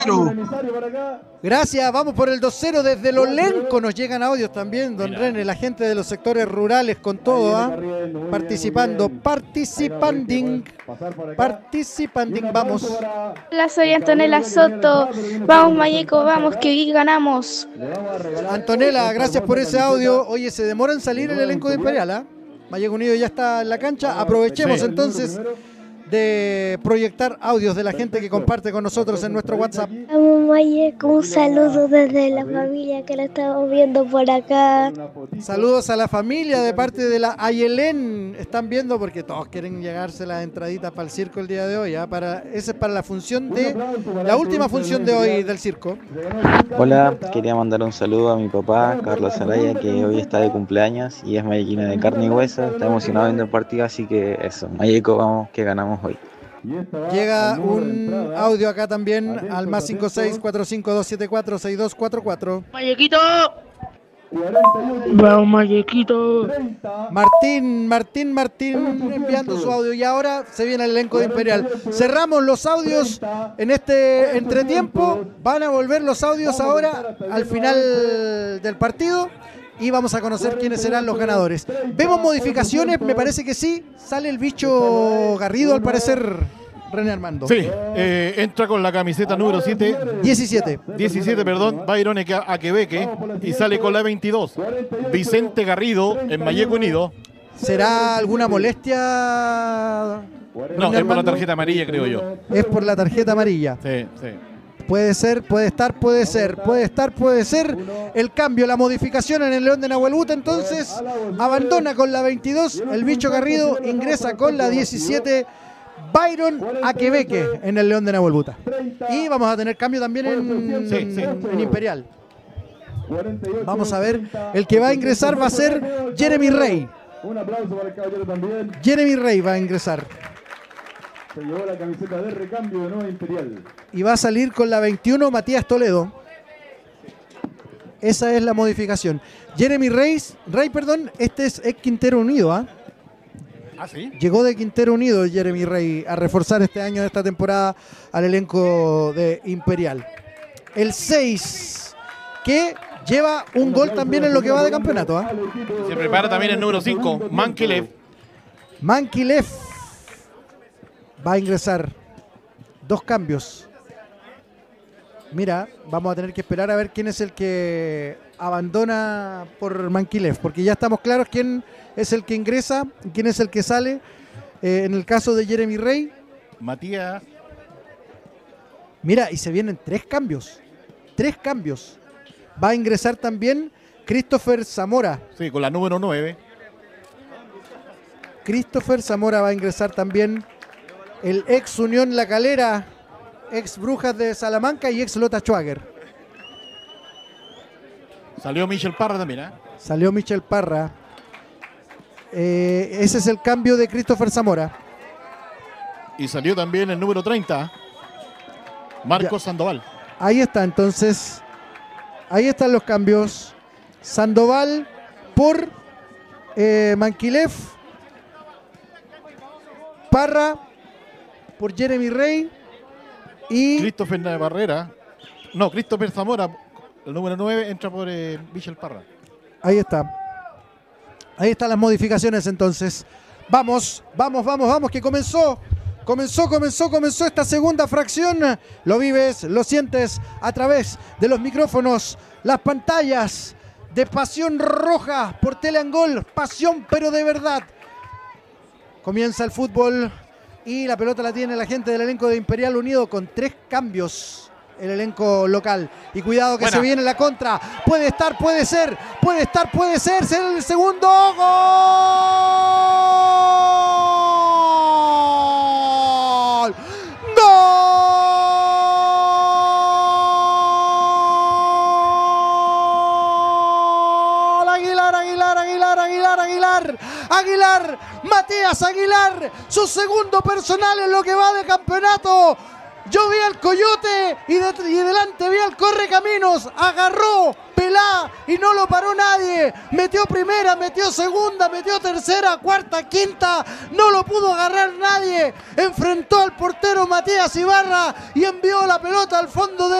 Gracias, vamos por el 2-0 desde el Olenco. Nos llegan audios también, don René, la gente de los sectores rurales con todo, participanding, vamos. Hola, soy Antonella Soto. Vamos, Mayeco, vamos, que hoy ganamos. Antonella, gracias por ese audio. Oye, se demora en salir el elenco de Imperial, ¿ah? Mayeco Unido ya está en la cancha. Aprovechemos entonces de proyectar audios de la gente que comparte con nosotros en nuestro WhatsApp. Vamos, Mayeco, un saludo desde la familia que la estamos viendo por acá. Saludos a la familia de parte de la Ayelén. Están viendo porque todos quieren llegarse las entraditas para el circo el día de hoy. Esa es para la función la última función de hoy del circo. Hola, quería mandar un saludo a mi papá, Carlos Araya, que hoy está de cumpleaños y es mayequino de carne y hueso. Está emocionado viendo el partido, así que eso, Mayeco, vamos, que ganamos hoy. Llega un audio acá también al más 56452746244. Mayequito. Vamos, Mayequito. Martín enviando su audio. Y ahora se viene el elenco de Imperial. Cerramos los audios en este entretiempo. Van a volver los audios ahora al final del partido. Y vamos a conocer quiénes serán los ganadores. ¿Vemos modificaciones? Me parece que sí. Sale el bicho Garrido al parecer, René Armando. Sí, entra con la camiseta número 17, perdón, Byron Akebeque, y sale con la 22. Vicente Garrido en Mayeco Unido. ¿Será alguna molestia? No, es por la tarjeta amarilla, creo yo. Es por la tarjeta amarilla. Sí. Puede ser, puede estar. El cambio, la modificación en el León de Nahuelbuta, entonces abandona con la 22, el bicho Garrido ingresa con la 17, Byron Akebeque en el León de Nahuelbuta. Y vamos a tener cambio también en Imperial. Vamos a ver, el que va a ingresar va a ser Jeremy Rey. Un aplauso para el caballero también. Jeremy Rey va a ingresar. Se llevó la camiseta de recambio de Nueva Imperial. Y va a salir con la 21 Matías Toledo. Esa es la modificación. Jeremy Rey, este es Quintero Unido, ¿ah? ¿Sí? Llegó de Quintero Unido Jeremy Rey a reforzar este año, esta temporada, al elenco de Imperial. El 6, que lleva un gol también en lo que va de campeonato, ¿ah? Se prepara también el número 5, Mankilev. Va a ingresar. 2 cambios. Mira, vamos a tener que esperar a ver quién es el que abandona por Mankilev, porque ya estamos claros quién es el que ingresa y quién es el que sale. En el caso de Jeremy Rey, Matías. Mira, y se vienen 3 cambios. Va a ingresar también Christopher Zamora. Sí, con la número 9. Christopher Zamora va a ingresar también. El ex Unión La Calera, ex Brujas de Salamanca y ex Lota Schwager. Salió Michel Parra también, Salió Michel Parra. Ese es el cambio de Christopher Zamora. Y salió también el número 30, Marcos Sandoval. Ahí está, entonces. Ahí están los cambios. Sandoval por Mankilev. Parra por Jeremy Rey y Christopher Zamora, el número 9, entra por Michel Parra. Ahí está. Ahí están las modificaciones entonces. Vamos, que comenzó esta segunda fracción. Lo vives, lo sientes a través de los micrófonos, las pantallas de Pasión Roja por Teleangol. Pasión, pero de verdad. Comienza el fútbol. Y la pelota la tiene la gente del elenco de Imperial Unido con 3 cambios. El elenco local. Y cuidado que se viene la contra. Puede estar, puede ser. Ser el segundo gol. ¡Gol! Aguilar. Matías Aguilar. Su segundo personal en lo que va de campeonato. Yo vi al Coyote y delante vi Gabriel Correcaminos agarró Pelá y no lo paró nadie. Metió primera, metió segunda, metió tercera, cuarta, quinta. No lo pudo agarrar nadie. Enfrentó al portero Matías Ibarra y envió la pelota al fondo del